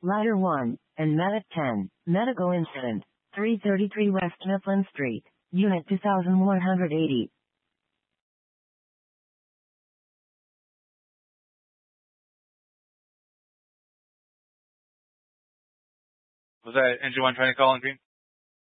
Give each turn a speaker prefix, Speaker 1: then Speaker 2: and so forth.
Speaker 1: Ladder 1, and Medic 10, Medical Incident, 333 West Mifflin Street, Unit 2180.
Speaker 2: Was that Engine 1 trying to call in green?